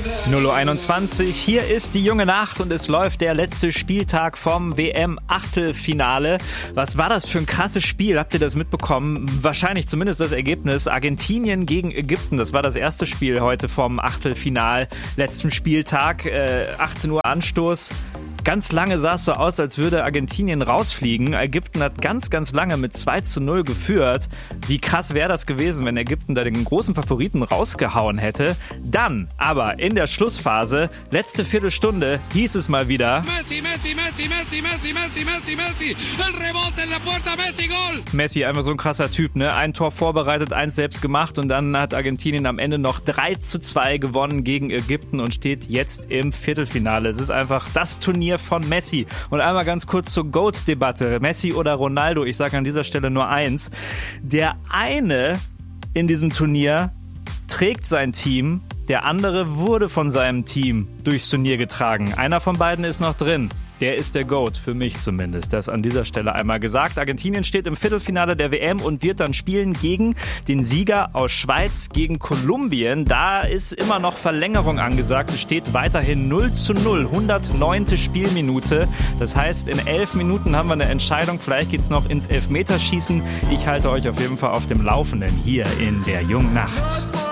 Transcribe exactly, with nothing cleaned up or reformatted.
null Uhr einundzwanzig, hier ist die junge Nacht und es läuft der letzte Spieltag vom W M-Achtelfinale. Was war das für ein krasses Spiel? Habt ihr das mitbekommen? Wahrscheinlich zumindest das Ergebnis. Argentinien gegen Ägypten, das war das erste Spiel heute vom Achtelfinal, letzten Spieltag, äh, achtzehn Uhr Anstoß. Ganz lange sah es so aus, als würde Argentinien rausfliegen. Ägypten hat ganz, ganz lange mit zwei zu null geführt. Wie krass wäre das gewesen, wenn Ägypten da den großen Favoriten rausgehauen hätte. Dann aber in der Schlussphase, letzte Viertelstunde, hieß es mal wieder Messi, Messi, Messi, Messi, Messi, Messi, Messi, Messi, el rebote en la puerta, Messi, Goal! Messi, einfach so ein krasser Typ, ne? Ein Tor vorbereitet, eins selbst gemacht und dann hat Argentinien am Ende noch drei zu zwei gewonnen gegen Ägypten und steht jetzt im Viertelfinale. Es ist einfach das Turnier von Messi. Und einmal ganz kurz zur GOAT-Debatte. Messi oder Ronaldo? Ich sage an dieser Stelle nur eins. Der eine in diesem Turnier trägt sein Team, der andere wurde von seinem Team durchs Turnier getragen. Einer von beiden ist noch drin. Der ist der GOAT, für mich zumindest. Das an dieser Stelle einmal gesagt. Argentinien steht im Viertelfinale der W M und wird dann spielen gegen den Sieger aus Schweiz gegen Kolumbien. Da ist immer noch Verlängerung angesagt. Es steht weiterhin null zu null, hundertneunte Spielminute. Das heißt, in elf Minuten haben wir eine Entscheidung. Vielleicht geht's noch ins Elfmeterschießen. Ich halte euch auf jeden Fall auf dem Laufenden hier in der jungen Nacht.